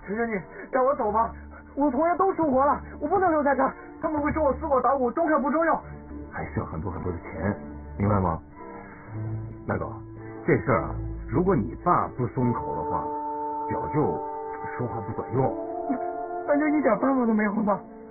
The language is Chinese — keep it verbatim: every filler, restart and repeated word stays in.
求求你让我走吧，我同学都出国了，我不能留在这儿，他们会说我私活打鼓，中看不中用， 还需要很多很多的钱，明白吗？大狗，这事儿啊，如果你爸不松口的话，表舅说话不管用。 那就一点办法都没有了吧？